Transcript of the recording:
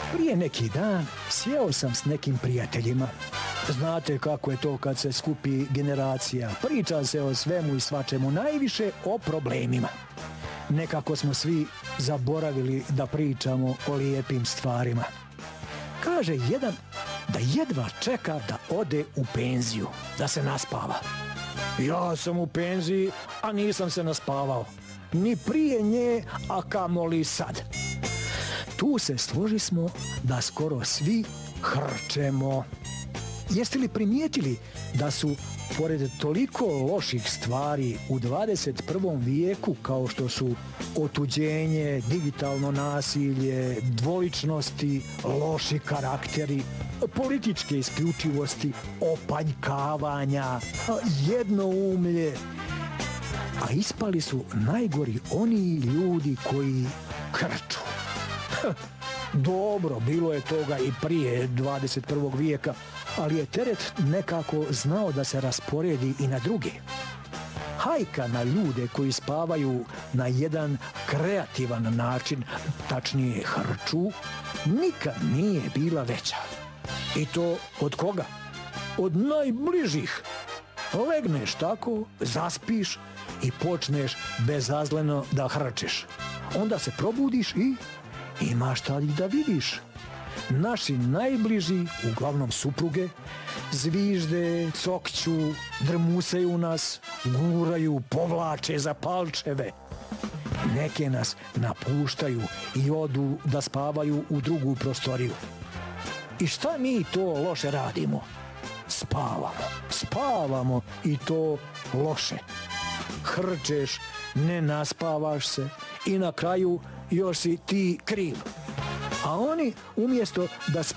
Prije neki dan sjeo sam s nekim prijateljima. Znate kako je to kad se skupi generacija. Priča se o svemu i svačemu, najviše o problemima. Nekako smo svi zaboravili da pričamo o lijepim stvarima. Kaže jedan da jedva čeka da ode u penziju, da se naspava. Ja sam u penziji, a nisam se naspavao. Ni prije nje, a kamoli sad. Tu se složismo da skoro svi hrčemo. Jeste li primijetili da su, pored toliko loših stvari u 21. vijeku, kao što su otuđenje, digitalno nasilje, dvoličnosti, loši karakteri, političke isključivosti, opanjkavanja, jednoumlje, a ispali su najgori oni ljudi koji hrču. Dobro, bilo je toga i prije 21. vijeka, ali je teret nekako znao da se rasporedi i na druge. Hajka na ljude koji spavaju na jedan kreativan način, tačnije hrču, nikad nije bila veća. I to od koga? Od najbližih. Legneš tako, zaspiš i počneš bezazleno da hrčeš. Onda se probudiš i imaš tad i da vidiš. Naši najbliži, uglavnom supruge, zvižde, cokću, drmusaju nas, guraju, povlače za palčeve. Neke nas napuštaju i odu da spavaju u drugu prostoriju. I šta mi to loše radimo? Spavamo i to loše. Hrčeš, ne naspavaš se i na kraju još si ti kriv. A oni umjesto da